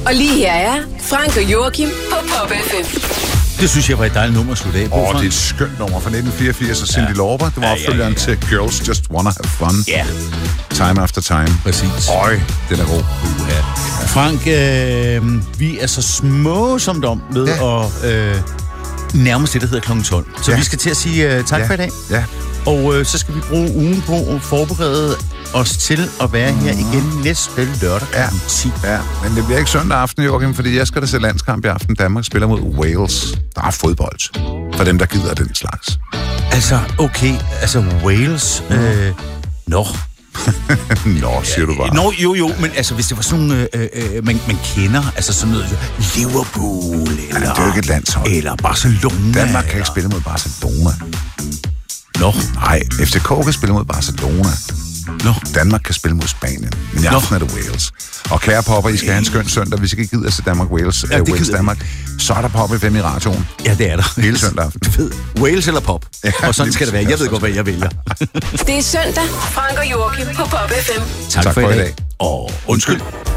Og lige her er Frank og Joachim på Pop FM. Det synes jeg var et dejligt nummer at slutte af på. Det er et skønt nummer fra 1984 af Cyndi Lauper. Det var opfølgeren til Girls Just Wanna Have Fun. Ja. Time After Time. Præcis. Øj, den er god. Frank, vi er så små som dom ved at nærmest det, der hedder klokken 12. Så vi skal til at sige tak for i dag. Ja. Og så skal vi bruge ugen på at forberede os til at være her igen næste lørdag kl. 10. Ja, men det bliver ikke søndag aften, Joachim, fordi jeg skal da se landskamp i aften. Danmark spiller mod Wales. Der er fodbold. For dem, der gider den slags. Altså, okay. Altså, Wales. Nå, siger du bare. Nå, jo, men altså, hvis det var sådan nogle, man kender, altså sådan noget, Liverpool, eller... det er jo ikke et landshold. Eller Barcelona. Danmark kan ikke spille mod Barcelona. Nå. Nej, FCK kan spille mod Barcelona. Nå. Danmark kan spille mod Spanien. Men i aften er det Wales. Og kære popper, I skal have en skøn søndag. Hvis I ikke gider til Danmark-Wales, Wales-Danmark, så er der Pop FM i radioen. Ja, det er der. Hele søndag aften. Du ved, Wales eller pop. Ja, og sådan skal det være. Jeg ved godt, hvad jeg vælger. Det er søndag. Frank og Joachim på Pop FM. Tak for i dag. Og undskyld.